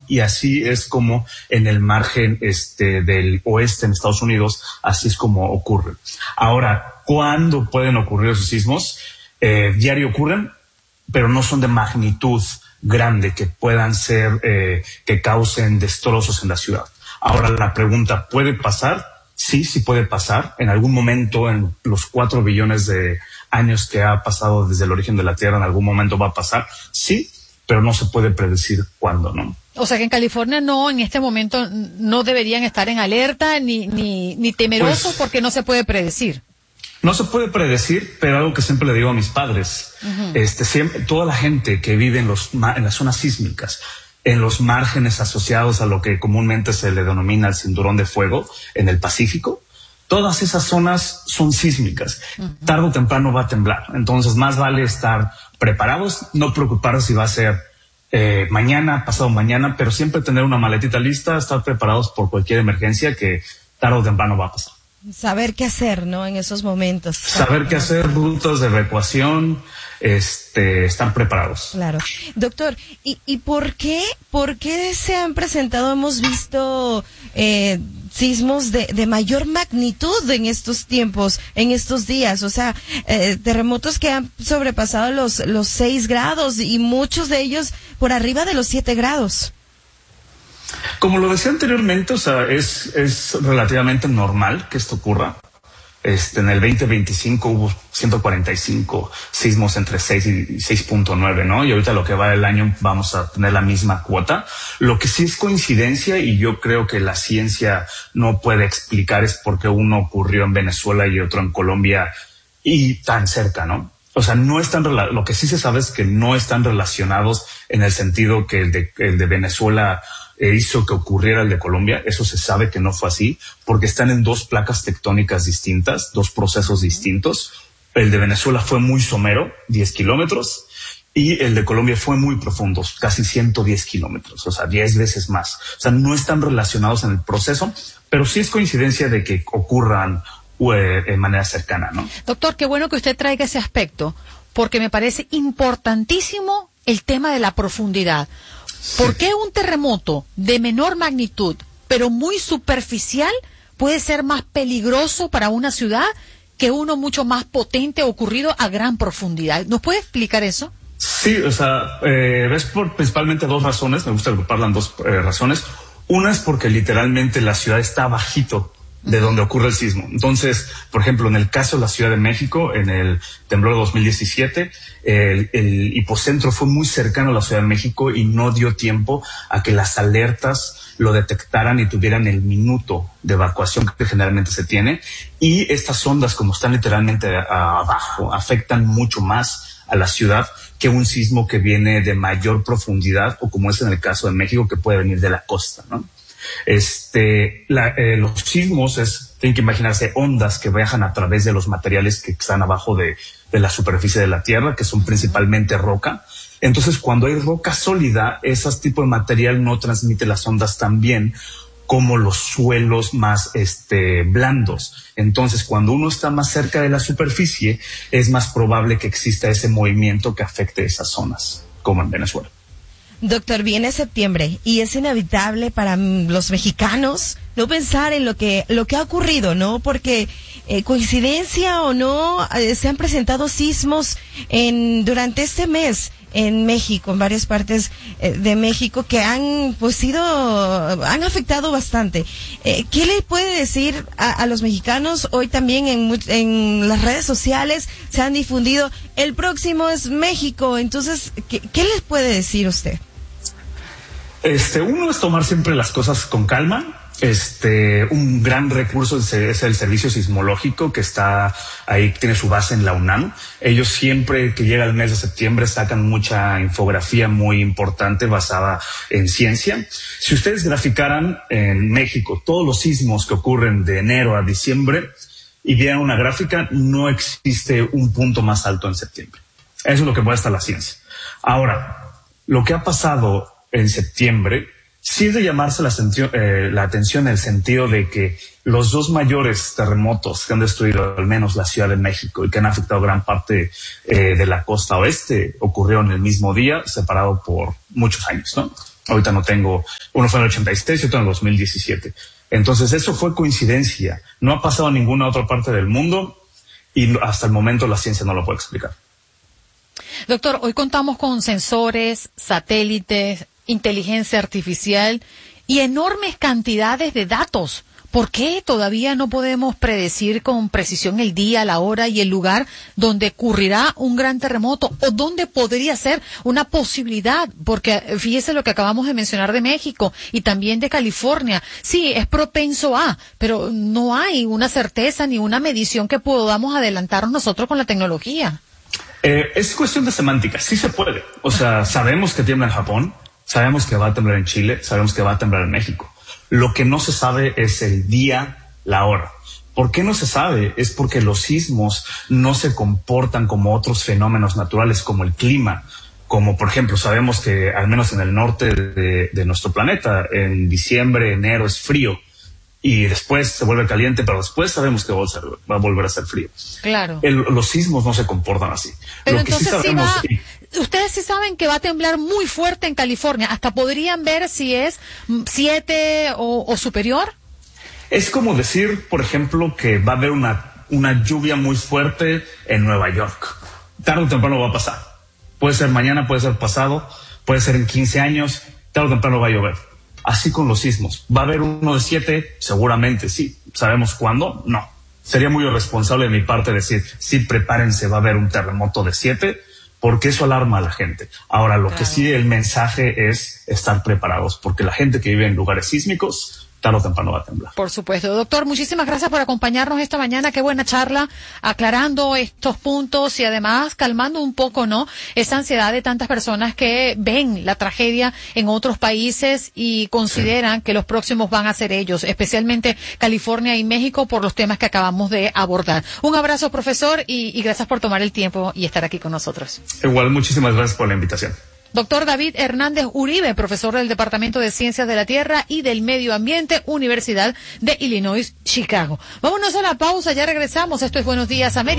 y así es como en el margen del oeste en Estados Unidos, así es como ocurre. Ahora, ¿cuándo pueden ocurrir esos sismos? Diario ocurren, pero no son de magnitud grande que puedan ser, que causen destrozos en la ciudad. Ahora la pregunta, ¿puede pasar? Sí, sí puede pasar. En algún momento, en los 4 billones de años que ha pasado desde el origen de la Tierra, en algún momento va a pasar. Sí, pero no se puede predecir cuándo, ¿no? O sea que en California no, en este momento no deberían estar en alerta ni temerosos, pues, porque no se puede predecir. No se puede predecir, pero algo que siempre le digo a mis padres, siempre, toda la gente que vive en las zonas sísmicas, en los márgenes asociados a lo que comúnmente se le denomina el cinturón de fuego en el Pacífico, todas esas zonas son sísmicas. Tarde o temprano va a temblar. Entonces, más vale estar preparados, no preocuparse si va a ser mañana, pasado mañana, pero siempre tener una maletita lista, estar preparados por cualquier emergencia que tarde o temprano va a pasar. Saber qué hacer, ¿no? En esos momentos. Saber qué hacer, rutas de evacuación, estar preparados. Claro. Doctor, ¿y por qué se han presentado, hemos visto sismos de mayor magnitud en estos tiempos, en estos días? O sea, terremotos que han sobrepasado los 6 grados y muchos de ellos por arriba de los 7 grados. Como lo decía anteriormente, o sea, es relativamente normal que esto ocurra. En el 2025 hubo 145 sismos entre 6 y 6.9, ¿no? Y ahorita lo que va del año vamos a tener la misma cuota. Lo que sí es coincidencia, y yo creo que la ciencia no puede explicar, es por qué uno ocurrió en Venezuela y otro en Colombia y tan cerca, ¿no? O sea, no están, lo que sí se sabe es que no están relacionados en el sentido que el de Venezuela hizo que ocurriera el de Colombia. Eso se sabe que no fue así, porque están en 2 placas tectónicas distintas, 2 procesos distintos. El de Venezuela fue muy somero, 10 kilómetros, y el de Colombia fue muy profundo, casi 110 kilómetros, o sea, 10 veces más. O sea, no están relacionados en el proceso, pero sí es coincidencia de que ocurran de manera cercana, ¿no? Doctor, qué bueno que usted traiga ese aspecto, porque me parece importantísimo el tema de la profundidad. ¿Por qué un terremoto de menor magnitud, pero muy superficial, puede ser más peligroso para una ciudad que uno mucho más potente ocurrido a gran profundidad? ¿Nos puede explicar eso? Sí, o sea, ves por principalmente 2 razones, me gusta agruparla en 2 razones. Una es porque literalmente la ciudad está bajito de donde ocurre el sismo. Entonces, por ejemplo, en el caso de la Ciudad de México, en el temblor de 2017, el hipocentro fue muy cercano a la Ciudad de México y no dio tiempo a que las alertas lo detectaran y tuvieran el minuto de evacuación que generalmente se tiene. Y estas ondas, como están literalmente abajo, afectan mucho más a la ciudad que un sismo que viene de mayor profundidad, o como es en el caso de México, que puede venir de la costa, ¿no? Los sismos tienen que imaginarse ondas que viajan a través de los materiales que están abajo de la superficie de la Tierra, que son principalmente roca. Entonces, cuando hay roca sólida, ese tipo de material no transmite las ondas tan bien como los suelos más blandos. Entonces, cuando uno está más cerca de la superficie, es más probable que exista ese movimiento que afecte esas zonas, como en Venezuela. Doctor, viene septiembre y es inevitable para los mexicanos no pensar en lo que ha ocurrido, ¿no? Porque coincidencia o no, se han presentado sismos durante este mes en México, en varias partes de México, que han afectado bastante. ¿Qué le puede decir a los mexicanos? Hoy también en las redes sociales se han difundido, el próximo es México. Entonces, ¿qué les puede decir usted? Uno es tomar siempre las cosas con calma. Un gran recurso es el servicio sismológico que está ahí, tiene su base en la UNAM. Ellos siempre que llega el mes de septiembre sacan mucha infografía muy importante basada en ciencia. Si ustedes graficaran en México todos los sismos que ocurren de enero a diciembre y vieran una gráfica, no existe un punto más alto en septiembre. Eso es lo que muestra la ciencia. Ahora, lo que ha pasado en septiembre sí es de llamarse la atención en el sentido de que los 2 mayores terremotos que han destruido al menos la Ciudad de México y que han afectado gran parte de la costa oeste ocurrieron el mismo día, separado por muchos años, ¿no? Ahorita no tengo, uno fue en el 86 y otro en el 2017. Entonces eso fue coincidencia, no ha pasado en ninguna otra parte del mundo y hasta el momento la ciencia no lo puede explicar. Doctor, hoy contamos con sensores, satélites, inteligencia artificial y enormes cantidades de datos. ¿Por qué todavía no podemos predecir con precisión el día, la hora y el lugar donde ocurrirá un gran terremoto o donde podría ser una posibilidad? Porque fíjese lo que acabamos de mencionar de México y también de California. Sí, es propenso a, pero no hay una certeza ni una medición que podamos adelantarnos nosotros con la tecnología. Es cuestión de semántica, sí se puede. O sea, sabemos que tiembla en Japón, sabemos que va a temblar en Chile, sabemos que va a temblar en México. Lo que no se sabe es el día, la hora. ¿Por qué no se sabe? Es porque los sismos no se comportan como otros fenómenos naturales, como el clima. Como, por ejemplo, sabemos que al menos en el norte de nuestro planeta, en diciembre, enero es frío. Y después se vuelve caliente, pero después sabemos que va a volver a ser frío. Claro. Los sismos no se comportan así. Pero lo que entonces sí sabemos, ustedes sí saben que va a temblar muy fuerte en California. Hasta podrían ver si es 7 o superior. Es como decir, por ejemplo, que va a haber una lluvia muy fuerte en Nueva York. Tarde o temprano va a pasar. Puede ser mañana, puede ser pasado, puede ser en 15 años, tarde o temprano va a llover. Así con los sismos. ¿Va a haber uno de 7? Seguramente sí. ¿Sabemos cuándo? No. Sería muy irresponsable de mi parte decir, sí, prepárense, va a haber un terremoto de 7, porque eso alarma a la gente. Ahora, lo que sí, el mensaje es estar preparados, porque la gente que vive en lugares sísmicos, tarde o temprano va a temblar. Por supuesto. Doctor, muchísimas gracias por acompañarnos esta mañana. Qué buena charla, aclarando estos puntos y además calmando un poco, ¿no?, esa ansiedad de tantas personas que ven la tragedia en otros países y consideran que los próximos van a ser ellos, especialmente California y México, por los temas que acabamos de abordar. Un abrazo, profesor, y gracias por tomar el tiempo y estar aquí con nosotros. Igual, muchísimas gracias por la invitación. Doctor David Hernández Uribe, profesor del Departamento de Ciencias de la Tierra y del Medio Ambiente, Universidad de Illinois, Chicago. Vámonos a la pausa, ya regresamos. Esto es Buenos Días, América.